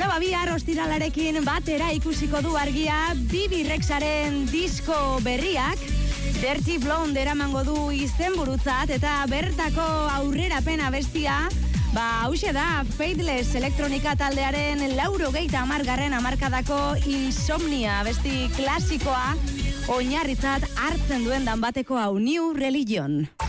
bihar ostiralarekin batera ikusiko du argia Bibi Rexaren disko berriak. Dirty Blonde eramango du izenburutzat eta bertako aurrerapen abestia hauxe da Faithless elektronika taldearen 80. hamarkadako Insomnia abesti klasikoa oinarritzat hartzen duen danbateko hau New Religion.